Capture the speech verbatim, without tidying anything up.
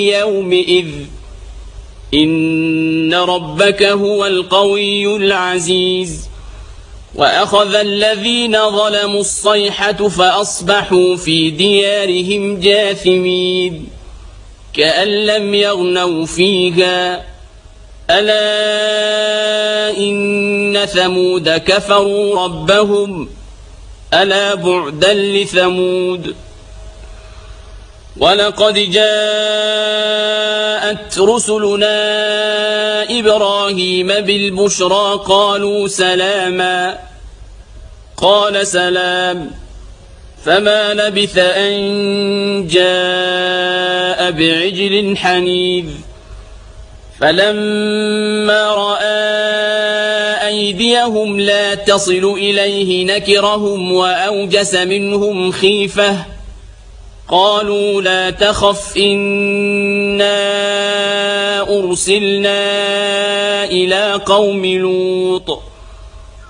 يومئذ إن ربك هو القوي العزيز. وأخذ الذين ظلموا الصيحة فأصبحوا في ديارهم جاثمين كأن لم يغنوا فيها ألا إن ثمود كفروا ربهم ألا بعدا لثمود. ولقد جاءت رسلنا إبراهيم بالبشرى قالوا سلاما قال سلام فما لبث أن جاء بعجل حنيذ. فلما رأى أيديهم لا تصل إليه نكرهم وأوجس منهم خيفة قالوا لا تخف إنا أرسلنا إلى قوم لوط